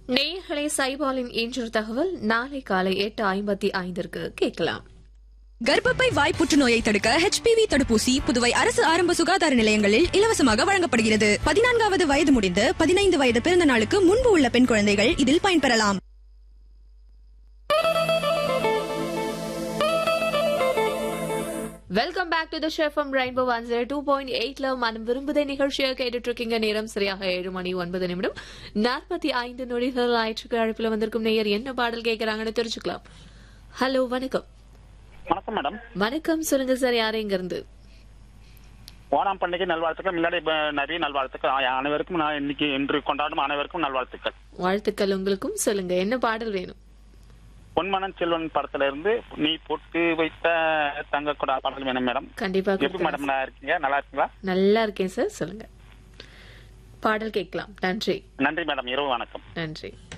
நேயர்களை சைபாலின் இன்று தகவல் நாளை காலை 8:55 கேட்கலாம். கர்ப்பப்பை வாய் புற்றுநோயை தடுக்க HPV தடுப்பூசி புதுவை அரசு ஆரம்ப சுகாதார நிலையங்களில் இலவசமாக வழங்கப்படுகிறது. 14வது வயது முடிந்து 15 வயது பிறந்த நாளுக்கு முன்பு உள்ள பெண் குழந்தைகள் இதில் பயன்பெறலாம். Welcome back to the show from rainbow 102.8ல மனம் விரும்புதே நிகழ்ச்சியை கேட்டுட்டு இருக்கீங்க. நேரம் சரியாக 7:09:45 ஆயிற்றுக்கு. அழைப்புல வந்திருக்கும் நேயர் என்ன பாடல் கேட்கறாங்கன்னு தெரிஞ்சுக்கலாம். ஹலோ, வணக்கம். வணக்கம் மேடம். வணக்கம், சொல்லுங்க சார். யாரு எங்க இருந்து? ஓணம் பண்டிகை நல்வாழ்த்துக்கள். முன்னாடி நிறைய நல்வாழ்த்துக்கள் அனைவருக்கும். நான் இன்னைக்கு இன்று கொண்டாடும் அனைவருக்கும் நல்வாழ்த்துக்கள். வாழ்த்துக்கள் உங்களுக்கும். சொல்லுங்க, என்ன பாடல் வேணும்? பொன்மனன் செல்வன் படத்துல இருந்து நீ பொட்டு வைத்த தங்க கூட பாடல் வேணும் மேடம். கண்டிப்பா. எப்படி மேடம் இருக்கீங்க? நல்லா இருக்கீங்களா? நல்லா இருக்கேன் சார். சொல்லுங்க, பாடல் கேட்கலாம். நன்றி. நன்றி மேடம். இரவு வணக்கம். நன்றி.